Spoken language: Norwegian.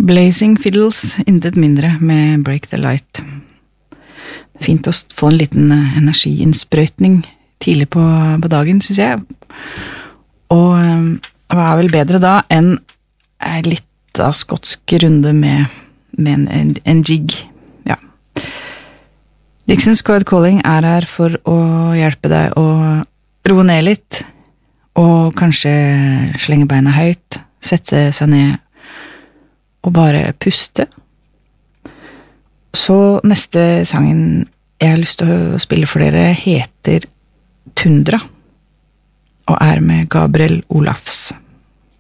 Blazing Fiddles, intet mindre med Break the Light. Fint å få en liten energiinnsprøytning tidlig på dagen, synes jeg. Og hva vel bedre da enn litt av skotsk runde med en jig. Ja. Dixon's Quiet Calling her for å hjelpe deg å roe ned litt, og kanskje slenge beina høyt, sette seg ned og bare puste. Så neste sangen jeg har lyst til å spille for dere heter Tundra, og med Gabriel Olafs.